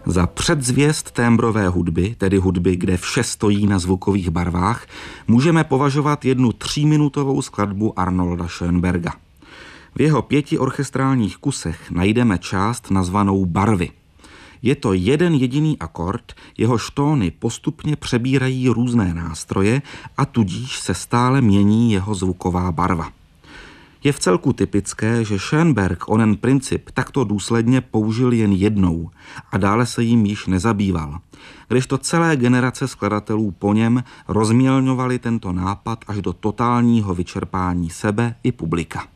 Za předzvěst témbrové hudby, tedy hudby, kde vše stojí na zvukových barvách, můžeme považovat jednu 3minutovou skladbu Arnolda Schönberga. V jeho 5 orchestrálních kusech najdeme část nazvanou Barvy. Je to jeden jediný akord, jehož tóny postupně přebírají různé nástroje a tudíž se stále mění jeho zvuková barva. Je vcelku typické, že Schönberg onen princip takto důsledně použil jen jednou a dále se jim již nezabýval, kdežto celé generace skladatelů po něm rozmělňovali tento nápad až do totálního vyčerpání sebe i publika.